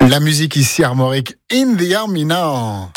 La musique ici, Armorique, In the Army Now.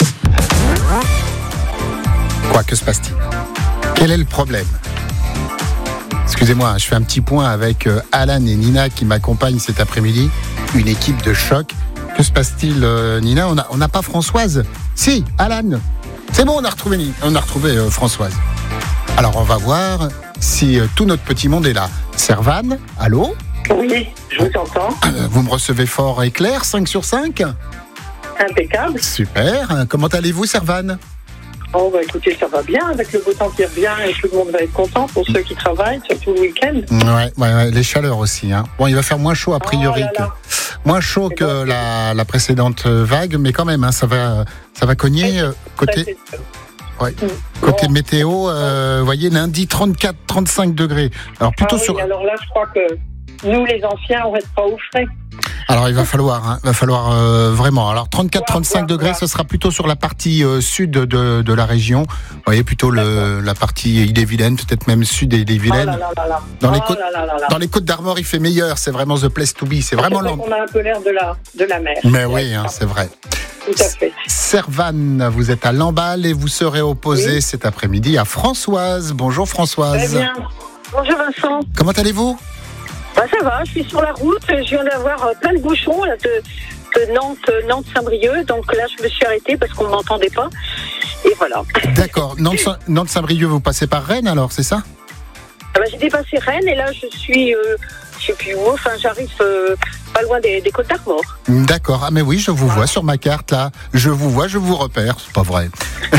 Quoi, que se passe-t-il? Quel est le problème? Excusez-moi, je fais un petit point avec Alan et Nina qui m'accompagnent cet après-midi. Une équipe de choc. Que se passe-t-il, Nina? On n'a pas Françoise? Si, Alan. C'est bon, on a retrouvé Françoise. Alors, on va voir si tout notre petit monde est là. Servane, allô? Oui, je vous entends. Vous me recevez fort et clair, 5 sur 5? Impeccable. Super. Comment allez-vous, Servane? Oh, bah écoutez, ça va bien avec le beau temps qui revient et tout le monde va être content pour ceux qui travaillent, surtout le week-end. Ouais, les chaleurs aussi. Hein. Bon, il va faire moins chaud a priori. Moins chaud que la précédente vague, mais quand même, hein, ça va cogner côté. Ouais. Côté météo, vous voyez, lundi 34-35 degrés. Alors plutôt alors là, je crois que nous, les anciens, on reste pas au frais. Alors il va falloir vraiment. Alors 34-35 degrés, ce sera plutôt sur la partie sud de la région. Vous voyez, plutôt la partie Ille-et-Vilaine, peut-être même sud d'Ille-et-Vilaine. Dans les Côtes d'Armor, il fait meilleur. C'est vraiment the place to be. C'est vraiment on a un peu l'air de la mer. Mais oui, hein, c'est vrai. Tout à fait. Servane, vous êtes à Lamballe et vous serez opposée cet après-midi à Françoise. Bonjour Françoise. Très bien. Bonjour Vincent. Comment allez-vous? Bah, ça va, je suis sur la route. Je viens d'avoir plein de bouchons là, de Nantes-Saint-Brieuc. Donc là, je me suis arrêtée parce qu'on ne m'entendait pas. Et voilà. D'accord. Nantes-Saint-Brieuc, vous passez par Rennes alors, c'est ça? J'ai dépassé Rennes et là, je suis, je sais plus où, enfin, j'arrive pas loin des Côtes d'Armor. D'accord. Ah mais oui, je vous vois sur ma carte là. Je vous repère. C'est pas vrai.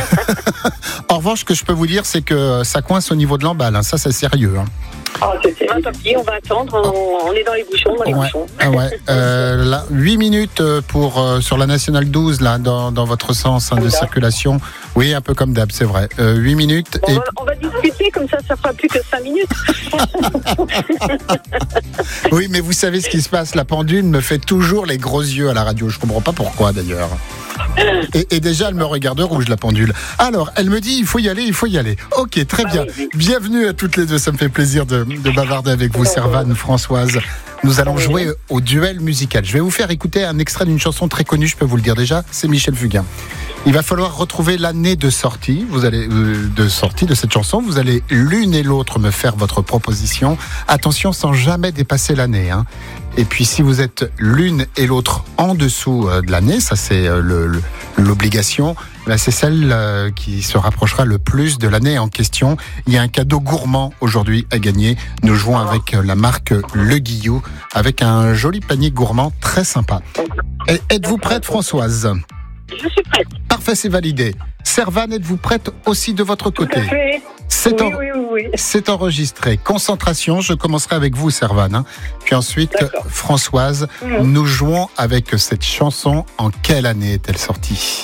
En revanche, ce que je peux vous dire, c'est que ça coince au niveau de Lamballe. Hein. Ça, c'est sérieux. Hein. On va attendre, on est dans les bouchons. Là, 8 minutes sur la Nationale 12 là, dans votre sens de circulation. Oui, un peu comme d'hab, c'est vrai. 8 minutes. On va discuter, comme ça fera plus que 5 minutes. Oui, mais vous savez ce qui se passe, la pendule me fait toujours les gros yeux à la radio. Je comprends pas pourquoi d'ailleurs. Et déjà, elle me regarde rouge, la pendule. Alors, elle me dit, il faut y aller. Ok, très bien. Oui. Bienvenue à toutes les deux. Ça me fait plaisir de bavarder avec vous, Servane, Françoise. Nous allons jouer au duel musical. Je vais vous faire écouter un extrait d'une chanson très connue, je peux vous le dire déjà. C'est Michel Fugain. Il va falloir retrouver l'année de sortie. De cette chanson. Vous allez l'une et l'autre me faire votre proposition. Attention, sans jamais dépasser l'année. Hein. Et puis, si vous êtes l'une et l'autre en dessous de l'année, ça c'est l'obligation. Là, c'est celle qui se rapprochera le plus de l'année en question. Il y a un cadeau gourmand aujourd'hui à gagner. Nous jouons avec la marque Le Guillou, avec un joli panier gourmand très sympa. Êtes-vous prête, Françoise? Je suis prête. Parfait, c'est validé. Servane, êtes-vous prête aussi de votre côté? Tout à fait. Oui. C'est enregistré. Concentration, je commencerai avec vous, Servane. Hein. Puis ensuite, Françoise, nous jouons avec cette chanson. En quelle année est-elle sortie?